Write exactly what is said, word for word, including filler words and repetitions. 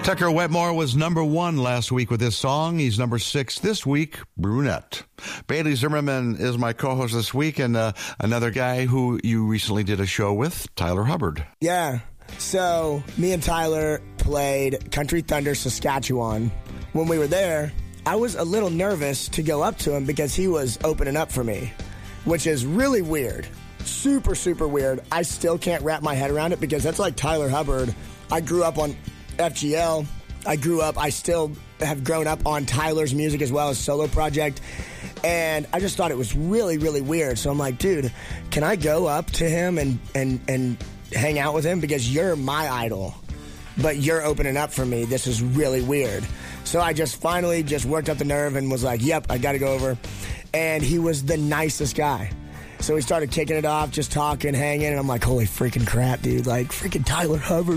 Tucker Wetmore was number one last week with this song. He's number six this week, Brunette. Bailey Zimmerman is my co-host this week, and uh, another guy who you recently did a show with, Tyler Hubbard. Yeah. So me and Tyler played Country Thunder, Saskatchewan. When we were there, I was a little nervous to go up to him because he was opening up for me, which is really weird. Super, super weird. I still can't wrap my head around it because that's like Tyler Hubbard. I grew up on F G L. I grew up, I still have grown up on Tyler's music as well as solo project. And I just thought it was really, really weird. So I'm like, dude, can I go up to him and, and, and hang out with him? Because you're my idol, but you're opening up for me. This is really weird. So I just finally just worked up the nerve and was like, yep, I got to go over. And he was the nicest guy. So we started kicking it off, just talking, hanging, and I'm like, holy freaking crap, dude. Like, freaking Tyler Hubbard.